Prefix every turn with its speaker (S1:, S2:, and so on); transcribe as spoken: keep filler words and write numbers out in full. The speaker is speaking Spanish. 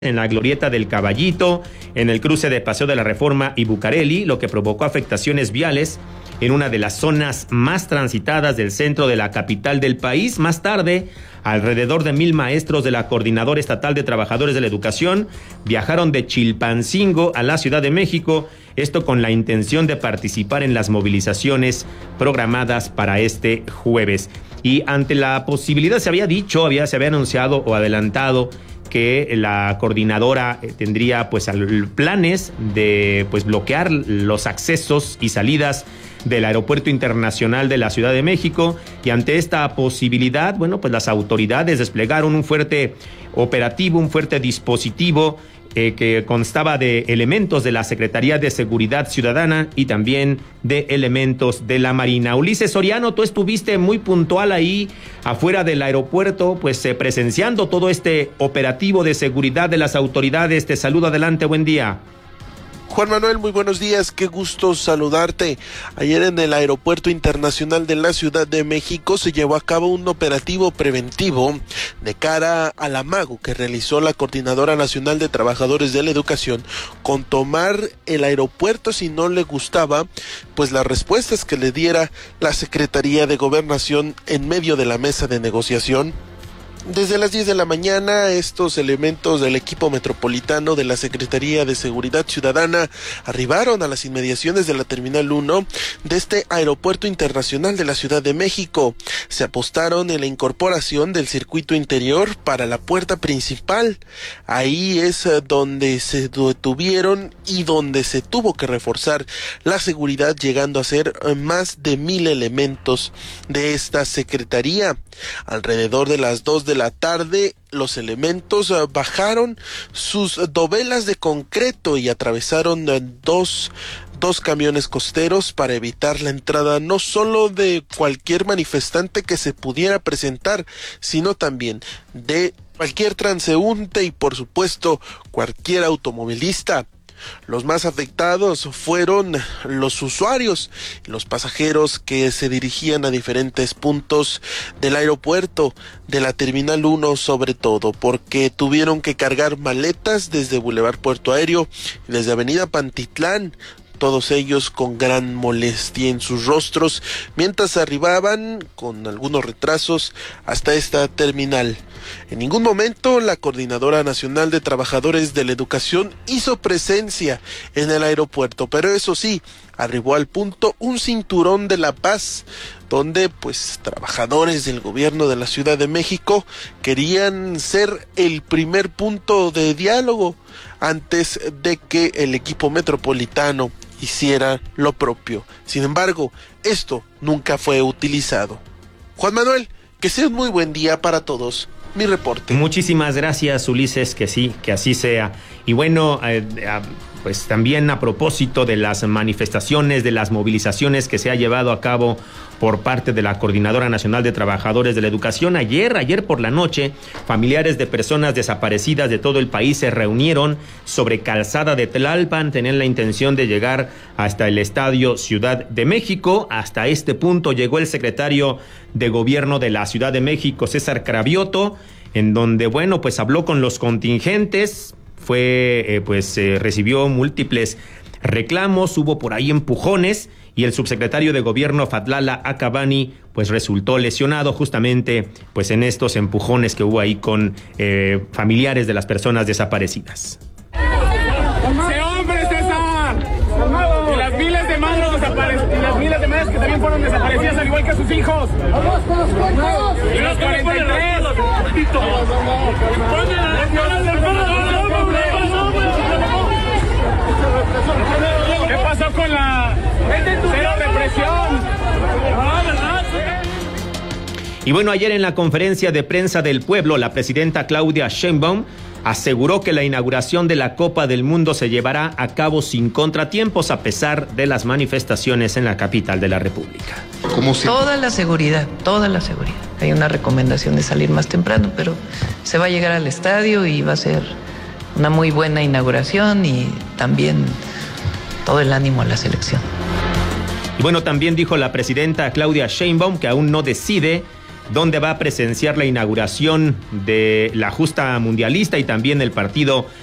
S1: en la glorieta del Caballito, en el cruce de Paseo de la Reforma y Bucareli, lo que provocó afectaciones viales en una de las zonas más transitadas del centro de la capital del país. Más tarde, alrededor de mil maestros de la Coordinadora Estatal de Trabajadores de la Educación viajaron de Chilpancingo a la Ciudad de México, esto con la intención de participar en las movilizaciones programadas para este jueves. Y ante la posibilidad, se había dicho, había, se había anunciado o adelantado que la coordinadora tendría pues planes de pues bloquear los accesos y salidas del Aeropuerto Internacional de la Ciudad de México, y ante esta posibilidad, bueno, pues las autoridades desplegaron un fuerte operativo, un fuerte dispositivo eh, que constaba de elementos de la Secretaría de Seguridad Ciudadana y también de elementos de la Marina. Ulises Soriano, tú estuviste muy puntual ahí afuera del aeropuerto, pues eh, presenciando todo este operativo de seguridad de las autoridades. Te saludo, adelante, buen día.
S2: Juan Manuel, muy buenos días, qué gusto saludarte. Ayer en el Aeropuerto Internacional de la Ciudad de México se llevó a cabo un operativo preventivo de cara al amago que realizó la Coordinadora Nacional de Trabajadores de la Educación con tomar el aeropuerto si no le gustaba, pues las respuestas que le diera la Secretaría de Gobernación en medio de la mesa de negociación. Desde las diez de la mañana, estos elementos del equipo metropolitano de la Secretaría de Seguridad Ciudadana arribaron a las inmediaciones de la Terminal uno de este Aeropuerto Internacional de la Ciudad de México. Se apostaron en la incorporación del circuito interior para la puerta principal. Ahí es donde se detuvieron y donde se tuvo que reforzar la seguridad, llegando a ser más de mil elementos de esta secretaría. Alrededor de las dos de la tarde, los elementos bajaron sus dovelas de concreto y atravesaron dos, dos camiones costeros para evitar la entrada no solo de cualquier manifestante que se pudiera presentar, sino también de cualquier transeúnte y, por supuesto, cualquier automovilista. Los más afectados fueron los usuarios, los pasajeros que se dirigían a diferentes puntos del aeropuerto, de la Terminal uno sobre todo, porque tuvieron que cargar maletas desde Boulevard Puerto Aéreo y desde Avenida Pantitlán, todos ellos con gran molestia en sus rostros, mientras arribaban con algunos retrasos hasta esta terminal. En ningún momento la Coordinadora Nacional de Trabajadores de la Educación hizo presencia en el aeropuerto, pero eso sí, arribó al punto un cinturón de la paz, donde pues trabajadores del gobierno de la Ciudad de México querían ser el primer punto de diálogo antes de que el equipo metropolitano hiciera lo propio. Sin embargo, esto nunca fue utilizado. Juan Manuel, que sea un muy buen día para todos. Mi reporte.
S1: Muchísimas gracias, Ulises, que sí, que así sea. Y bueno, eh, eh, pues también a propósito de las manifestaciones, de las movilizaciones que se ha llevado a cabo por parte de la Coordinadora Nacional de Trabajadores de la Educación, ayer, ayer por la noche, familiares de personas desaparecidas de todo el país se reunieron sobre Calzada de Tlalpan, tenían la intención de llegar hasta el Estadio Ciudad de México. Hasta este punto llegó el secretario de Gobierno de la Ciudad de México, César Cravioto, en donde, bueno, pues habló con los contingentes, fue, eh, pues eh, recibió múltiples reclamos, hubo por ahí empujones, y el subsecretario de Gobierno, Fadlala Acabani, pues resultó lesionado justamente pues en estos empujones que hubo ahí con eh, familiares de las personas desaparecidas.
S3: ¡Ese hombre, César! Y las miles de manos desaparecidas, y las miles de madres que también fueron desaparecidas, al igual que sus hijos. Y los cuarenta y tres. ¿Qué pasó con la cero represión?
S1: Y bueno, ayer en la conferencia de prensa del pueblo, la presidenta Claudia Sheinbaum aseguró que la inauguración de la Copa del Mundo se llevará a cabo sin contratiempos, a pesar de las manifestaciones en la capital de la República.
S4: ¿Cómo se... Toda la seguridad, toda la seguridad. Hay una recomendación de salir más temprano, pero se va a llegar al estadio y va a ser una muy buena inauguración y también todo el ánimo a la selección.
S1: Y bueno, también dijo la presidenta Claudia Sheinbaum que aún no decide donde va a presenciar la inauguración de la justa mundialista y también el partido